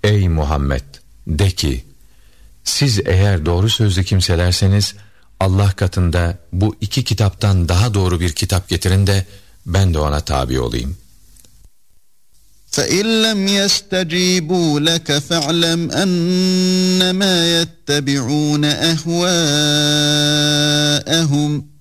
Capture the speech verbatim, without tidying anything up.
Ey Muhammed, de ki, siz eğer doğru sözlü kimselerseniz Allah katında bu iki kitaptan daha doğru bir kitap getirin de ben de ona tabi olayım. فَإِنْ لَمْ يَسْتَجِيبُوا لَكَ فَاعْلَمْ أَنَّمَا يَتَّبِعُونَ أَهْوَاءَهُمْ